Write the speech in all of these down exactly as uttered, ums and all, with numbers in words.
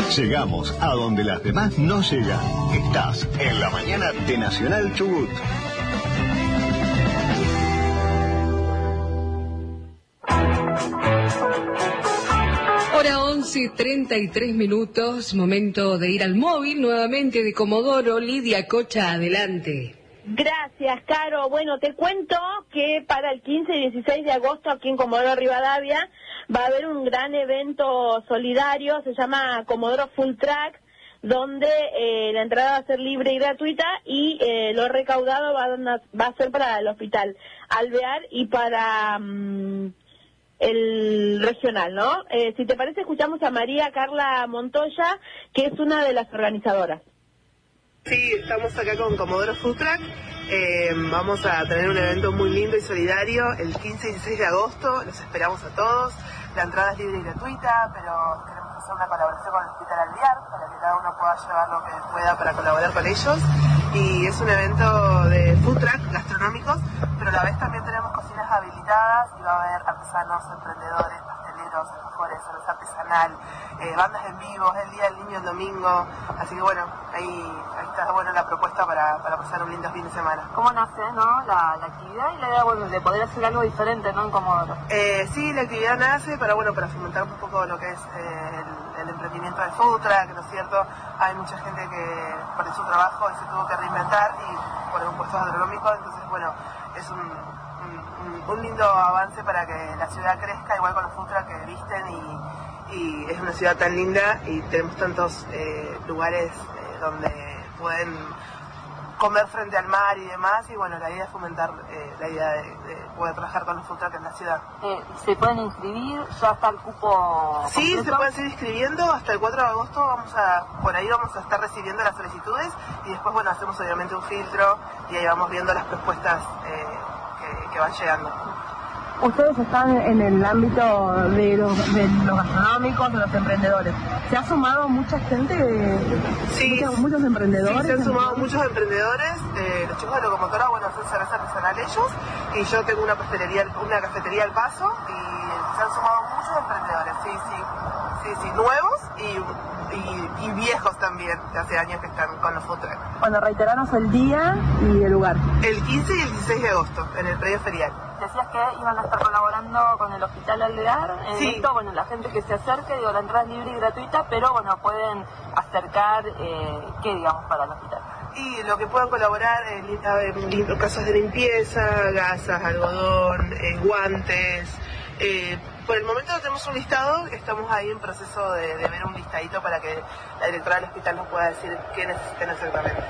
Llegamos a donde las demás no llegan. Estás en la mañana de Nacional Chubut. Hora once, treinta y tres minutos, momento de ir al móvil nuevamente de Comodoro. Lidia Cocha, adelante. Gracias, Caro. Bueno, te cuento que para el quince y dieciséis de agosto aquí en Comodoro Rivadavia va a haber un gran evento solidario, se llama Comodoro Full Track, donde eh, la entrada va a ser libre y gratuita y eh, lo recaudado va a, va a ser para el Hospital Alvear y para um, el regional, ¿no? Eh, si te parece, escuchamos a María Carla Montoya, que es una de las organizadoras. Sí, estamos acá con Comodoro Food Truck. Eh, vamos a tener un evento muy lindo y solidario el quince y dieciséis de agosto. Los esperamos a todos. La entrada es libre y gratuita, pero queremos hacer una colaboración con el Hospital Alvear para que cada uno pueda llevar lo que pueda para colaborar con ellos. Y es un evento de food truck gastronómicos, pero a la vez también tenemos cocinas habilitadas y va a haber artesanos, emprendedores, pasteleros, alfajores, cerveza artesanal, eh, bandas en vivo, es el Día del Niño el domingo, así que bueno, ahí, ahí está bueno la propuesta para, para pasar un lindo fin de semana. ¿Cómo nace, no, la, la actividad y la idea, bueno, de poder hacer algo diferente, ¿no?, en Comodoro? Eh, sí, la actividad nace para, bueno, para fomentar un poco lo que es eh, el, el emprendimiento del food truck, ¿no es cierto? Hay mucha gente que por su trabajo se tuvo que reinventar y poner un puesto gastronómico, entonces bueno, es un, un, un lindo avance para que la ciudad crezca, igual con los food truck que visten y, y es una ciudad tan linda y tenemos tantos eh, lugares eh, donde pueden comer frente al mar y demás, y bueno, la idea es fomentar eh, la idea de, de poder trabajar con los food truck en la ciudad. Eh, ¿Se pueden inscribir? ¿Ya está el cupo Sí, completo? se pueden seguir inscribiendo hasta el cuatro de agosto, vamos a, por ahí vamos a estar recibiendo las solicitudes y después, bueno, hacemos obviamente un filtro y ahí vamos viendo las propuestas eh, que, que van llegando. Ustedes están en el ámbito de los, de los gastronómicos, de los emprendedores. ¿Se ha sumado mucha gente? Sí, muchos, muchos emprendedores. Sí, se han sumado muchos emprendedores. Eh, los chicos de Locomotora, bueno, hacen cerveza artesanal ellos. Y yo tengo una pastelería, una cafetería al paso. Y se han sumado muchos emprendedores, sí, sí. Sí, sí, nuevos y, y, y viejos también, de hace años que están con los food truck. Bueno, reiteranos el día y el lugar. El quince y el dieciséis de agosto, en el predio ferial. Decías que iban a estar colaborando con el Hospital Alvear. En Sí. esto, bueno, la gente que se acerque, digo, la entrada es libre y gratuita, pero bueno, pueden acercar, eh, ¿qué, digamos, para el hospital? Y lo que puedan colaborar en, en casos de limpieza, gasas, algodón, eh, guantes. Eh, por el momento tenemos un listado, estamos ahí en proceso de, de ver un listadito para que la directora del hospital nos pueda decir qué necesitan exactamente.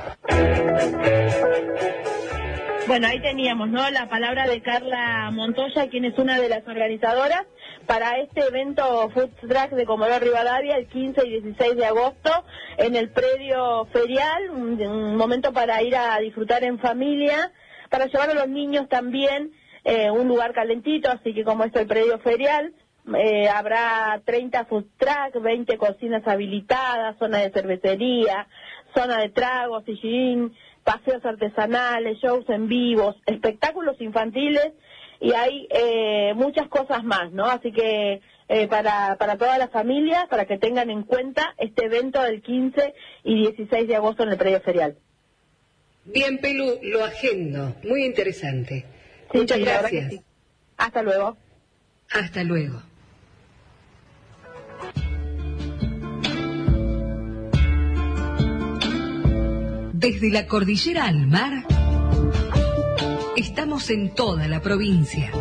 Bueno, ahí teníamos, ¿no?, la palabra de Carla Montoya, quien es una de las organizadoras para este evento Food Truck de Comodoro Rivadavia el quince y dieciséis de agosto en el predio ferial, un, un momento para ir a disfrutar en familia, para llevar a los niños también, eh, un lugar calentito, así que como es el predio ferial, eh, habrá treinta food truck, veinte cocinas habilitadas, zona de cervecería, zona de tragos, sillín, paseos artesanales, shows en vivos, espectáculos infantiles y hay eh, muchas cosas más, ¿no? Así que eh, para, para toda la familia, para que tengan en cuenta este evento del quince y dieciséis de agosto en el predio ferial. Bien, Pelu, lo agendo. Muy interesante. Sí, Muchas sí, la verdad gracias. que sí. Hasta luego. Hasta luego. Desde la cordillera al mar, estamos en toda la provincia.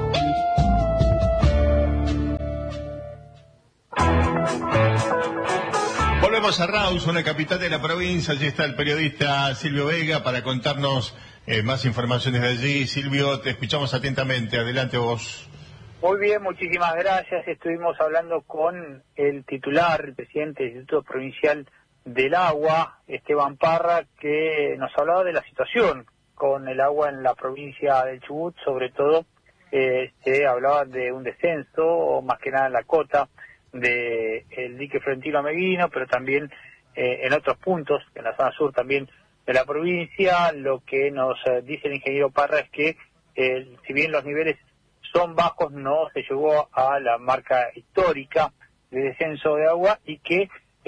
Volvemos a Rawson, la capital de la provincia. Allí está el periodista Silvio Vega para contarnos eh, más informaciones de allí. Silvio, te escuchamos atentamente. Adelante vos. Muy bien, muchísimas gracias. Estuvimos hablando con el titular, el presidente del Instituto Provincial del Agua, Esteban Parra, que nos hablaba de la situación con el agua en la provincia del Chubut. Sobre todo, eh, se hablaba de un descenso, más que nada en la cota de el dique Florentino Meguino, pero también eh, en otros puntos, en la zona sur también de la provincia. Lo que nos eh, dice el ingeniero Parra es que eh, si bien los niveles son bajos, no se llegó a la marca histórica de descenso de agua y que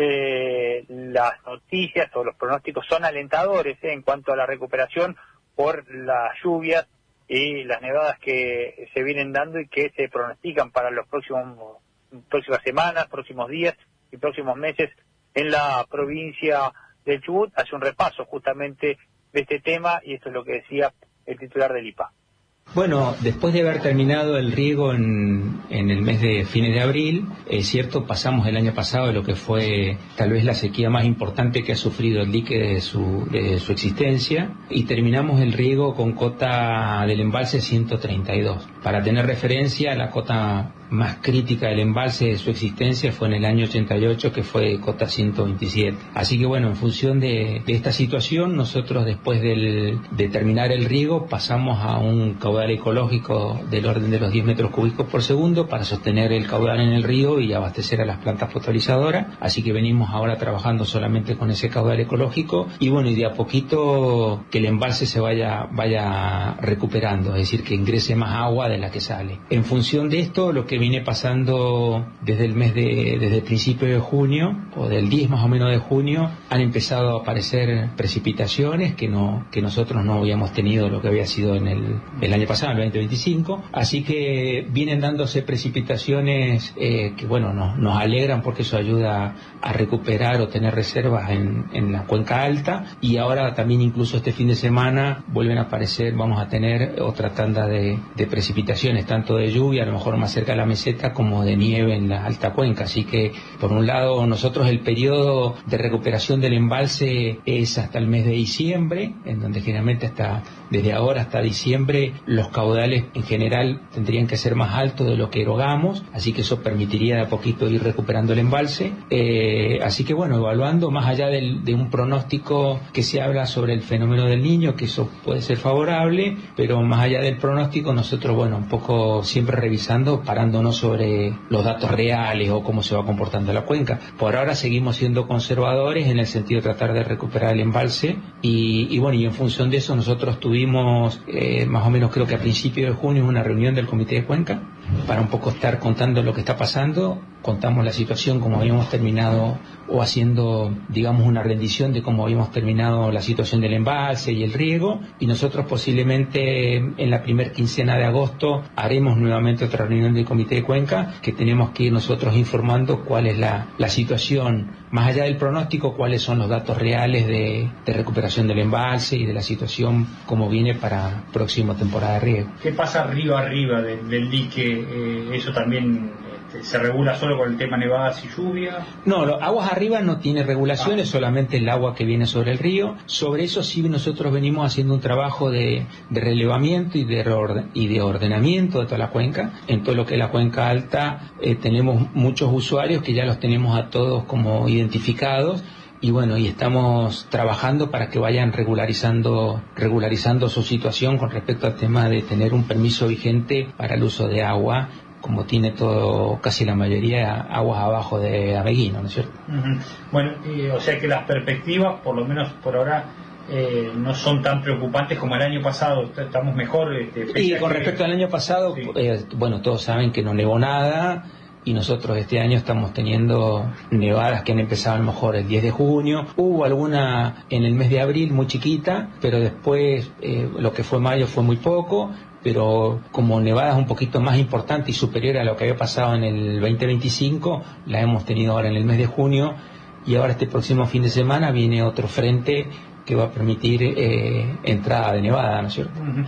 eh, las noticias o los pronósticos son alentadores eh, en cuanto a la recuperación por las lluvias y las nevadas que se vienen dando y que se pronostican para los próximos próximas semanas, próximos días y próximos meses en la provincia del Chubut. Hace un repaso justamente de este tema y esto es lo que decía el titular del I P A. Bueno, después de haber terminado el riego en, en el mes de fines de abril, es cierto, pasamos el año pasado lo que fue tal vez la sequía más importante que ha sufrido el dique de su, de su existencia, y terminamos el riego con cota del embalse ciento treinta y dos. Para tener referencia, la cota más crítica del embalse de su existencia fue en el año ochenta y ocho, que fue cota ciento veintisiete. Así que bueno, en función de, de esta situación, nosotros después del, de terminar el riego pasamos a un caudal ecológico del orden de los diez metros cúbicos por segundo para sostener el caudal en el río y abastecer a las plantas potabilizadoras. Así que venimos ahora trabajando solamente con ese caudal ecológico y bueno, y de a poquito que el embalse se vaya, vaya recuperando, es decir, que ingrese más agua de la que sale. En función de esto, lo que viene pasando desde el mes de, desde el principio de junio, o del diez más o menos de junio, han empezado a aparecer precipitaciones que no, que nosotros no habíamos tenido lo que había sido en el, el año pasado, el veinte veinticinco, así que vienen dándose precipitaciones eh, que bueno, nos, nos alegran porque eso ayuda a recuperar o tener reservas en, en la cuenca alta, y ahora también incluso este fin de semana vuelven a aparecer, vamos a tener otra tanda de, de precipitaciones, tanto de lluvia, a lo mejor más cerca de la meseta, como de nieve en la alta cuenca. Así que por un lado nosotros el periodo de recuperación del embalse es hasta el mes de diciembre, en donde generalmente hasta desde ahora hasta diciembre los caudales en general tendrían que ser más altos de lo que erogamos, así que eso permitiría de a poquito ir recuperando el embalse. Eh, así que bueno, evaluando más allá del, de un pronóstico que se habla sobre el fenómeno del Niño, que eso puede ser favorable, pero más allá del pronóstico nosotros bueno, un poco siempre revisando, parándonos sobre los datos reales o cómo se va comportando la cuenca. Por ahora seguimos siendo conservadores en el sentido de tratar de recuperar el embalse y, y bueno, y en función de eso nosotros tuvimos eh, más o menos creo que a principios de junio una reunión del Comité de Cuenca para un poco estar contando lo que está pasando. Contamos la situación como habíamos terminado, o haciendo, digamos, una rendición de cómo habíamos terminado la situación del embalse y el riego, y nosotros posiblemente en la primer quincena de agosto haremos nuevamente otra reunión del Comité de Cuenca, que tenemos que ir nosotros informando cuál es la, la situación, más allá del pronóstico, cuáles son los datos reales de, de recuperación del embalse y de la situación como viene para próxima temporada de riego. ¿Qué pasa río arriba del, del dique? Eh, ¿Eso también este, se regula solo con el tema nevadas y lluvias? No, lo, aguas arriba no tiene regulaciones, ah. solamente el agua que viene sobre el río. Sobre eso sí nosotros venimos haciendo un trabajo de, de relevamiento y de, reorden, y de ordenamiento de toda la cuenca. En todo lo que es la cuenca alta eh, tenemos muchos usuarios que ya los tenemos a todos como identificados. Y bueno, y estamos trabajando para que vayan regularizando regularizando su situación con respecto al tema de tener un permiso vigente para el uso de agua, como tiene todo, casi la mayoría, aguas abajo de Ameguino, ¿no es cierto? Uh-huh. Bueno, eh, o sea que las perspectivas, por lo menos por ahora, eh, no son tan preocupantes como el año pasado. Estamos mejor. Este, y con respecto al año pasado, sí. eh, bueno, todos saben que no nevó nada. Y nosotros este año estamos teniendo nevadas que han empezado a lo mejor el diez de junio. Hubo alguna en el mes de abril muy chiquita, pero después eh, lo que fue mayo fue muy poco. Pero como nevadas un poquito más importantes y superiores a lo que había pasado en el veinte veinticinco, la hemos tenido ahora en el mes de junio. Y ahora este próximo fin de semana viene otro frente que va a permitir eh, entrada de nevada, ¿no es cierto? Uh-huh.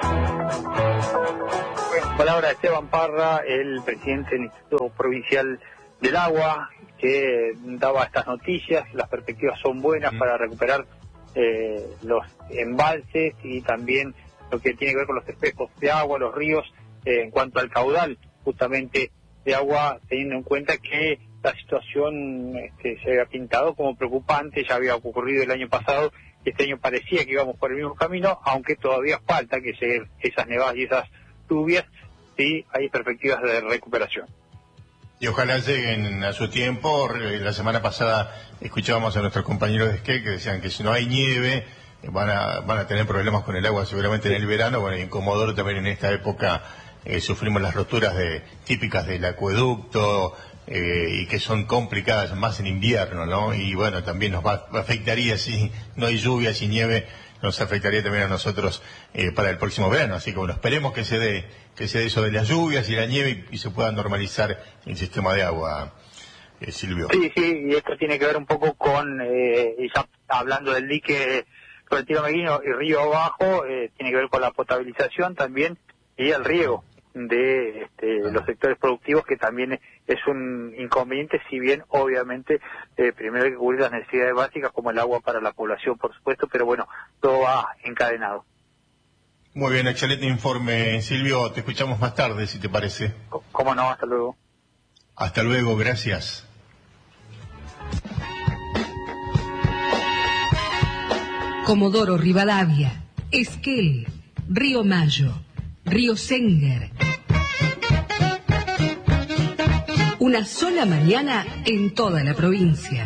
Palabra de Esteban Parra, el presidente del Instituto Provincial del Agua, que daba estas noticias. Las perspectivas son buenas para recuperar eh, los embalses y también lo que tiene que ver con los espejos de agua, los ríos, eh, en cuanto al caudal justamente de agua, teniendo en cuenta que la situación este, se había pintado como preocupante, ya había ocurrido el año pasado, y este año parecía que íbamos por el mismo camino, aunque todavía falta que lleguen esas nevadas y esas lluvias. Sí, hay perspectivas de recuperación. Y ojalá lleguen a su tiempo. La semana pasada escuchábamos a nuestros compañeros de Esquel que decían que si no hay nieve van a van a tener problemas con el agua seguramente en el verano. Bueno, y en Comodoro también en esta época eh, sufrimos las roturas de típicas del acueducto, eh, y que son complicadas más en invierno, ¿no? Y bueno, también nos va, afectaría si no hay lluvia, si nieve, nos afectaría también a nosotros eh, para el próximo verano. Así que bueno, esperemos que se dé que se dé eso de las lluvias y la nieve y, y se pueda normalizar el sistema de agua, eh, Silvio. Sí, sí, y esto tiene que ver un poco con, eh, y ya hablando del dique sobre el Tiro Meguino y Río Abajo, eh, tiene que ver con la potabilización también y el riego de este, ah. los sectores productivos, que también es un inconveniente, si bien obviamente eh, primero hay que cubrir las necesidades básicas como el agua para la población, por supuesto, pero bueno, todo va encadenado. Muy bien, excelente informe, Silvio. Te escuchamos más tarde, si te parece. Cómo no, hasta luego. Hasta luego, gracias. Comodoro Rivadavia, Esquel, Río Mayo, Río Senguer. Una sola mañana en toda la provincia.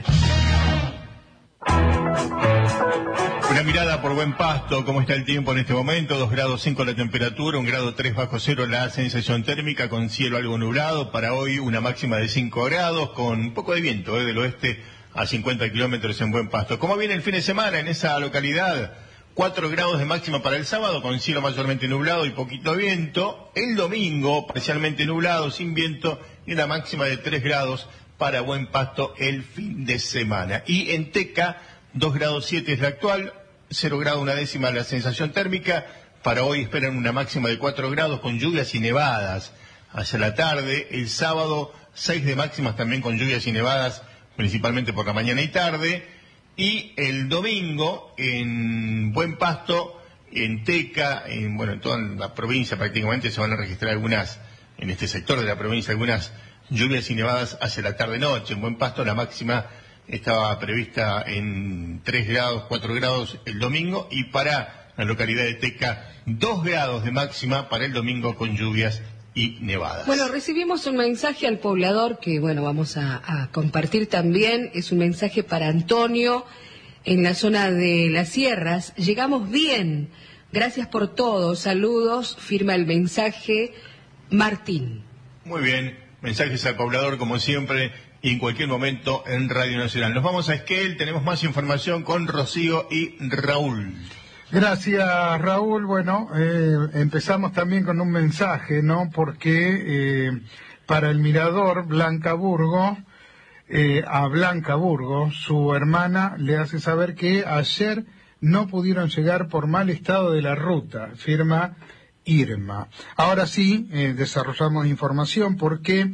Una mirada por Buen Pasto, cómo está el tiempo en este momento, dos grados cinco la temperatura, un grado tres bajo cero la sensación térmica, con cielo algo nublado, para hoy una máxima de cinco grados, con un poco de viento eh, del oeste a cincuenta kilómetros en Buen Pasto. ¿Cómo viene el fin de semana en esa localidad? cuatro grados de máxima para el sábado, con cielo mayormente nublado y poquito viento. El domingo, parcialmente nublado, sin viento, y una máxima de tres grados para Buen Pasto el fin de semana. Y en Teca, dos grados siete es la actual, cero grado una décima la sensación térmica. Para hoy esperan una máxima de cuatro grados con lluvias y nevadas hacia la tarde. El sábado, seis de máximas también con lluvias y nevadas, principalmente por la mañana y tarde. Y el domingo, en Buen Pasto, en Teca, en, bueno, en toda la provincia prácticamente se van a registrar algunas, en este sector de la provincia, algunas lluvias y nevadas hacia la tarde-noche. En Buen Pasto la máxima estaba prevista en tres grados, cuatro grados el domingo, y para la localidad de Teca, dos grados de máxima para el domingo con lluvias y nevadas. Bueno, recibimos un mensaje al poblador que, bueno, vamos a, a compartir también. Es un mensaje para Antonio en la zona de las sierras. Llegamos bien, gracias por todo, saludos, firma el mensaje Martín. Muy bien, mensajes al poblador como siempre y en cualquier momento en Radio Nacional. Nos vamos a Esquel, tenemos más información con Rocío y Raúl. Gracias, Raúl. Bueno, eh, empezamos también con un mensaje, ¿no? Porque eh, para el mirador Blanca Burgo, eh, a Blanca Burgo, su hermana le hace saber que ayer no pudieron llegar por mal estado de la ruta, firma Irma. Ahora sí, eh, desarrollamos información porque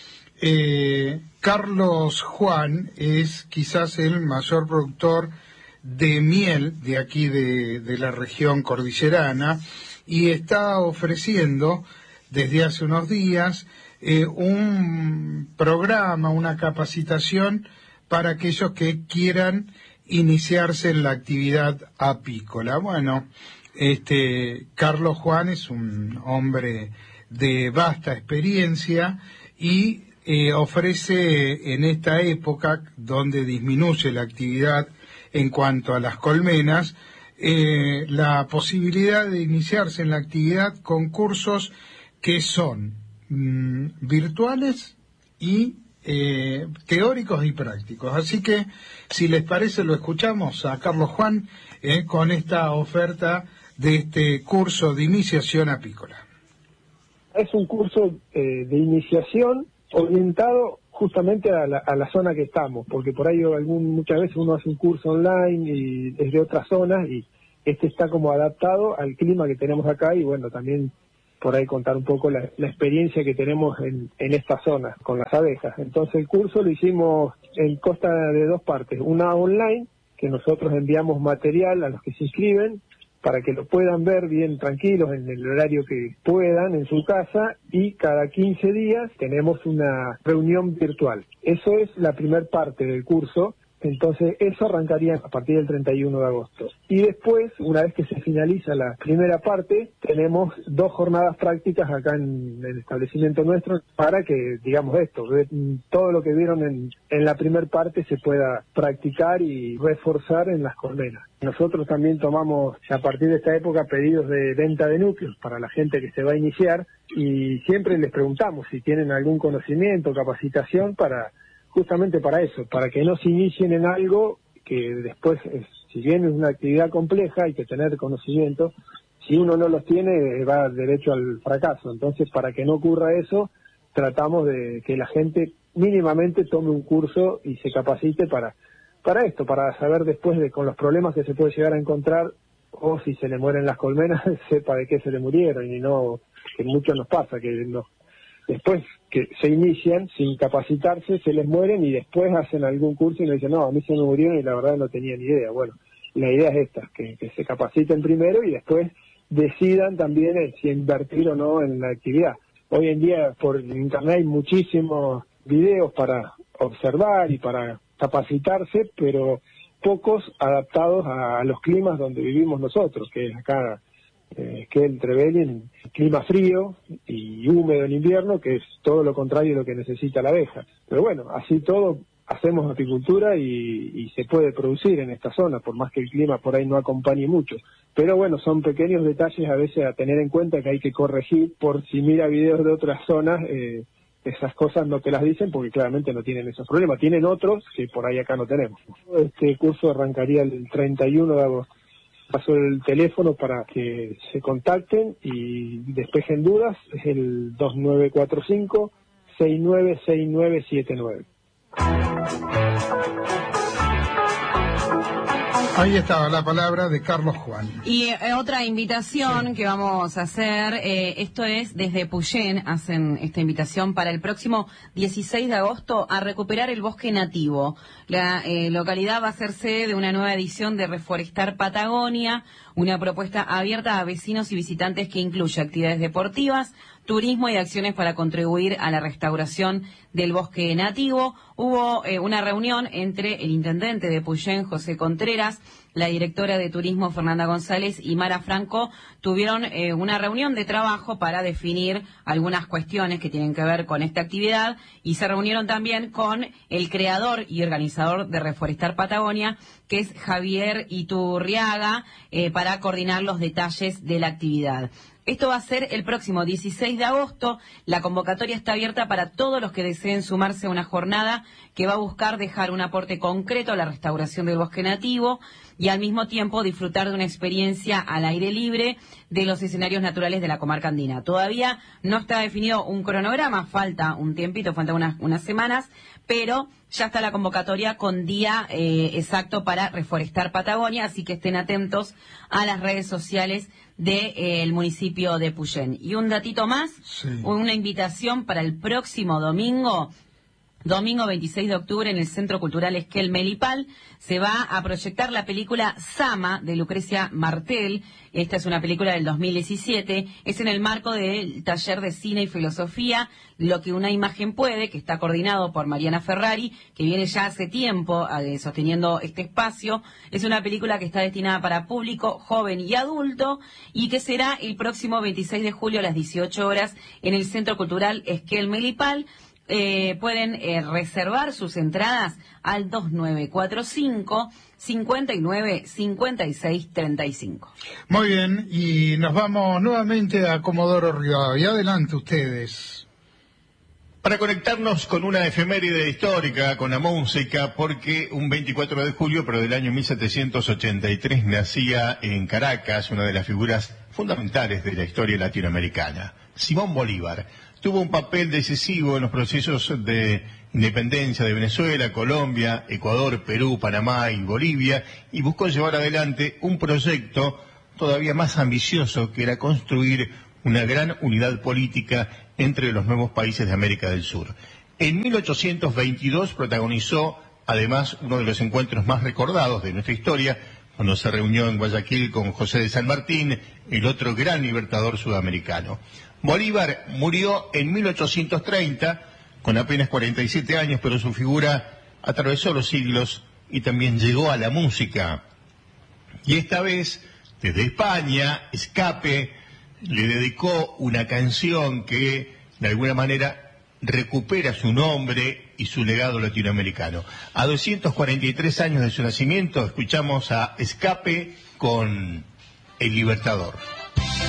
eh, Carlos Juan es quizás el mayor productor de miel de aquí de, de la región cordillerana y está ofreciendo desde hace unos días eh, un programa, una capacitación para aquellos que quieran iniciarse en la actividad apícola. Bueno, este Carlos Juan es un hombre de vasta experiencia y eh, ofrece en esta época donde disminuye la actividad en cuanto a las colmenas, eh, la posibilidad de iniciarse en la actividad con cursos que son mmm, virtuales y eh, teóricos y prácticos. Así que, si les parece, lo escuchamos a Carlos Juan eh, con esta oferta de este curso de iniciación apícola. Es un curso eh, de iniciación orientado justamente a la, a la zona que estamos, porque por ahí algún, muchas veces uno hace un curso online y desde otras zonas y este está como adaptado al clima que tenemos acá y bueno, también por ahí contar un poco la, la experiencia que tenemos en, en esta zona con las abejas. Entonces el curso lo hicimos en consta de dos partes, una online, que nosotros enviamos material a los que se inscriben para que lo puedan ver bien tranquilos en el horario que puedan en su casa, y cada quince días tenemos una reunión virtual. Eso es la primera parte del curso, Entonces, eso arrancaría a partir del treinta y uno de agosto. Y después, una vez que se finaliza la primera parte, tenemos dos jornadas prácticas acá en el establecimiento nuestro para que, digamos esto, todo lo que vieron en, en la primera parte se pueda practicar y reforzar en las colmenas. Nosotros también tomamos, a partir de esta época, pedidos de venta de núcleos para la gente que se va a iniciar y siempre les preguntamos si tienen algún conocimiento, capacitación para... justamente para eso, para que no se inicien en algo que después, es, si bien es una actividad compleja, hay que tener conocimiento, si uno no los tiene va derecho al fracaso. Entonces, para que no ocurra eso, tratamos de que la gente mínimamente tome un curso y se capacite para, para esto, para saber después de con los problemas que se puede llegar a encontrar, o si se le mueren las colmenas, sepa de qué se le murieron, y no, que mucho nos pasa, que no. Después que se inician sin capacitarse, se les mueren y después hacen algún curso y nos dicen, no, a mí se me murieron y la verdad no tenía ni idea. Bueno, la idea es esta, que, que se capaciten primero y después decidan también eh, si invertir o no en la actividad. Hoy en día por internet hay muchísimos videos para observar y para capacitarse, pero pocos adaptados a, a los climas donde vivimos nosotros, que es acá... Eh, que el Trevelin, en clima frío y húmedo en invierno, que es todo lo contrario de lo que necesita la abeja. Pero bueno, así todo hacemos apicultura y, y se puede producir en esta zona, por más que el clima por ahí no acompañe mucho. Pero bueno, son pequeños detalles a veces a tener en cuenta que hay que corregir, por si mira videos de otras zonas, eh, esas cosas no te las dicen porque claramente no tienen esos problemas. Tienen otros que por ahí acá no tenemos. Este curso arrancaría el treinta y uno de agosto. Paso el teléfono para que se contacten y despejen dudas, es el dos nueve cuatro cinco, seis nueve seis nueve siete nueve. Ahí estaba la palabra de Carlos Juan. Y eh, otra invitación sí. que vamos a hacer, eh, esto es desde Puyén, hacen esta invitación para el próximo dieciséis de agosto a recuperar el bosque nativo. La eh, localidad va a ser sede de una nueva edición de Reforestar Patagonia, una propuesta abierta a vecinos y visitantes que incluye actividades deportivas, turismo y acciones para contribuir a la restauración del bosque nativo. Hubo eh, una reunión entre el intendente de Puyén, José Contreras, la directora de Turismo, Fernanda González, y Mara Franco. Tuvieron eh, una reunión de trabajo para definir algunas cuestiones que tienen que ver con esta actividad y se reunieron también con el creador y organizador de Reforestar Patagonia, que es Javier Iturriaga, eh, para coordinar los detalles de la actividad. Esto va a ser el próximo dieciséis de agosto. La convocatoria está abierta para todos los que deseen sumarse a una jornada que va a buscar dejar un aporte concreto a la restauración del bosque nativo y al mismo tiempo disfrutar de una experiencia al aire libre de los escenarios naturales de la comarca andina. Todavía no está definido un cronograma, falta un tiempito, faltan unas, unas semanas, pero ya está la convocatoria con día eh, exacto para Reforestar Patagonia, así que estén atentos a las redes sociales del de, eh, municipio de Puyén. Y un datito más, sí. una invitación para el próximo domingo, domingo veintiséis de octubre, en el Centro Cultural Esquel Melipal, se va a proyectar la película Sama, de Lucrecia Martel. Esta es una película del dos mil diecisiete, es en el marco del taller de cine y filosofía, Lo que una imagen puede, que está coordinado por Mariana Ferrari, que viene ya hace tiempo eh, sosteniendo este espacio. Es una película que está destinada para público joven y adulto y que será el próximo veintiséis de julio a las dieciocho horas en el Centro Cultural Esquel Melipal. Eh, pueden eh, reservar sus entradas al dos nueve cuatro cinco, cinco nueve, cinco seis tres cinco. Muy bien, y nos vamos nuevamente a Comodoro Rivadavia. Adelante ustedes. Para conectarnos con una efeméride histórica, con la música, porque un veinticuatro de julio, pero del año mil setecientos ochenta y tres, nacía en Caracas una de las figuras fundamentales de la historia latinoamericana, Simón Bolívar. Tuvo un papel decisivo en los procesos de independencia de Venezuela, Colombia, Ecuador, Perú, Panamá y Bolivia, y buscó llevar adelante un proyecto todavía más ambicioso, que era construir una gran unidad política entre los nuevos países de América del Sur. En mil ochocientos veintidós protagonizó, además, uno de los encuentros más recordados de nuestra historia, cuando se reunió en Guayaquil con José de San Martín, el otro gran libertador sudamericano. Bolívar murió en mil ochocientos treinta, con apenas cuarenta y siete años, pero su figura atravesó los siglos y también llegó a la música. Y esta vez, desde España, Escape le dedicó una canción que, de alguna manera, recupera su nombre y su legado latinoamericano. A doscientos cuarenta y tres años de su nacimiento, escuchamos a Escape con El Libertador.